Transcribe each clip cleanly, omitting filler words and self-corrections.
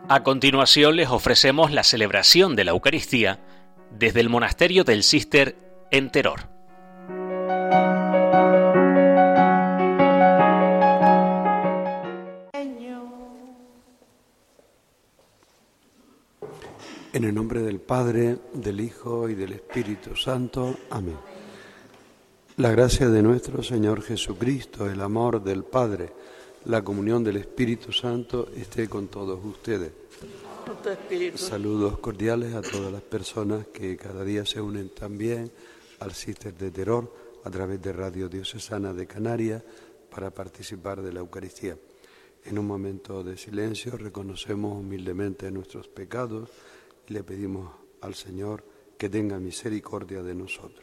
A continuación les ofrecemos la celebración de la Eucaristía desde el monasterio del Císter en Teror. En el nombre del Padre, del Hijo y del Espíritu Santo. Amén. La gracia de nuestro Señor Jesucristo, el amor del Padre, la comunión del Espíritu Santo esté con todos ustedes. Saludos cordiales a todas las personas que cada día se unen también al Císter de Teror a través de Radio Diocesana de Canarias para participar de la Eucaristía. En un momento de silencio reconocemos humildemente nuestros pecados y le pedimos al Señor que tenga misericordia de nosotros.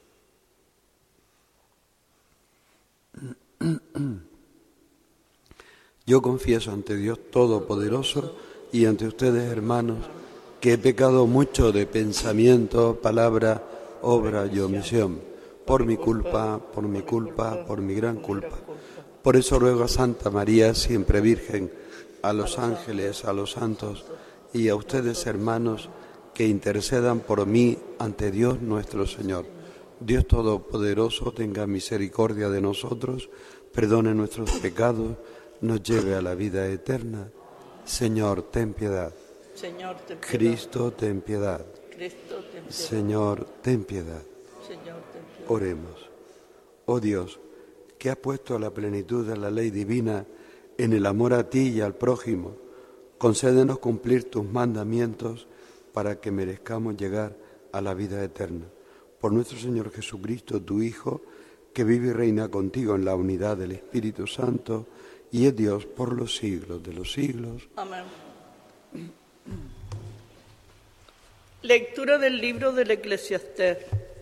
Yo confieso ante Dios Todopoderoso y ante ustedes, hermanos, que he pecado mucho de pensamiento, palabra, obra y omisión, por mi culpa, por mi gran culpa. Por eso ruego a Santa María, siempre Virgen, a los ángeles, a los santos y a ustedes, hermanos, que intercedan por mí ante Dios nuestro Señor. Dios Todopoderoso tenga misericordia de nosotros, perdone nuestros pecados, nos lleve a la vida eterna. Señor, ten piedad. Señor, ten piedad. Cristo, ten piedad. Cristo, ten piedad. Señor, ten piedad. Señor, ten piedad. Oremos. Oh Dios, que has puesto la plenitud de la ley divina en el amor a ti y al prójimo, concédenos cumplir tus mandamientos para que merezcamos llegar a la vida eterna. Por nuestro Señor Jesucristo, tu Hijo, que vive y reina contigo en la unidad del Espíritu Santo, y es Dios por los siglos de los siglos. Amén. Lectura del libro del Eclesiastés.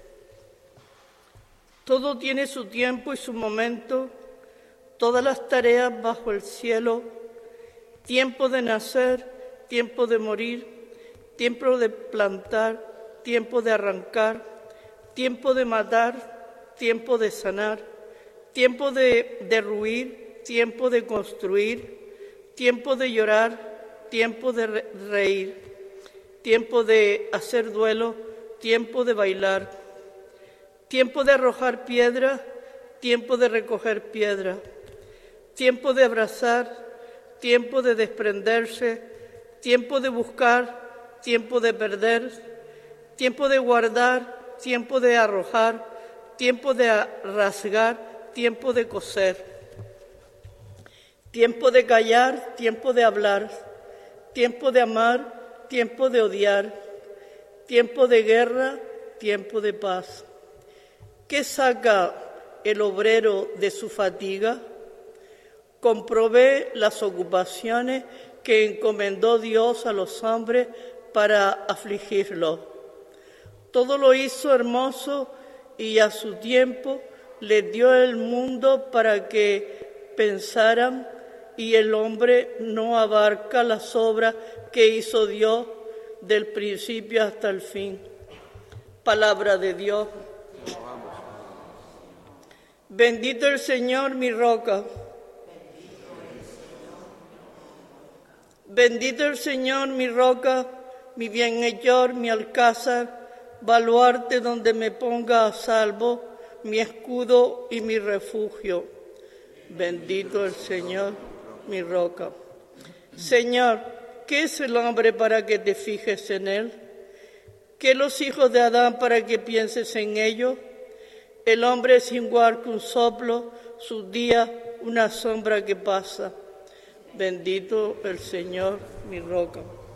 Todo tiene su tiempo y su momento, todas las tareas bajo el cielo, tiempo de nacer, tiempo de morir, tiempo de plantar, tiempo de arrancar, tiempo de matar, tiempo de sanar, tiempo de derruir, tiempo de construir, tiempo de llorar, tiempo de reír, tiempo de hacer duelo, tiempo de bailar, tiempo de arrojar piedra, tiempo de recoger piedra, tiempo de abrazar, tiempo de desprenderse, tiempo de buscar, tiempo de perder, tiempo de guardar, tiempo de arrojar, tiempo de rasgar, tiempo de coser. Tiempo de callar, tiempo de hablar, tiempo de amar, tiempo de odiar, tiempo de guerra, tiempo de paz. ¿Qué saca el obrero de su fatiga? Comprobé las ocupaciones que encomendó Dios a los hombres para afligirlos. Todo lo hizo hermoso y a su tiempo les dio el mundo para que pensaran, y el hombre no abarca las obras que hizo Dios del principio hasta el fin. Palabra de Dios. Bendito el Señor, mi roca. Bendito el Señor, mi roca, mi bienhechor, mi alcázar, baluarte donde me ponga a salvo, mi escudo y mi refugio. Bendito el Señor, mi roca. Señor, ¿qué es el hombre para que te fijes en él? ¿Qué los hijos de Adán para que pienses en ellos? El hombre es igual que un soplo, sus días una sombra que pasa. Bendito el Señor, mi roca.